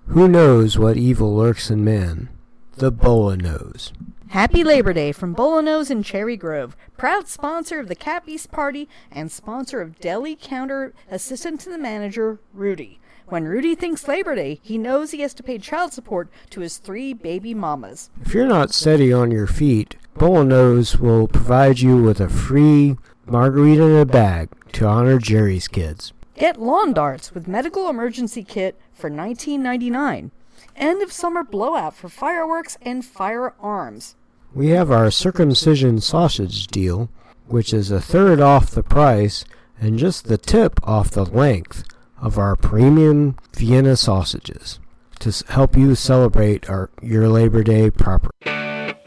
Who knows what evil lurks in man? The Bola-Nose. Happy Labor Day from Bola-Nose in Cherry Grove, proud sponsor of the Cap East Party and sponsor of Deli Counter Assistant to the Manager, Rudy. When Rudy thinks Labor Day, he knows he has to pay child support to his 3 baby mamas. If you're not steady on your feet, Bola-Nose will provide you with a free margarita in a bag to honor Jerry's kids. Get lawn darts with medical emergency kit for $19.99. End of summer blowout for fireworks and firearms. We have our circumcision sausage deal, which is a third off the price and just the tip off the length of our premium Vienna sausages to help you celebrate your Labor Day properly.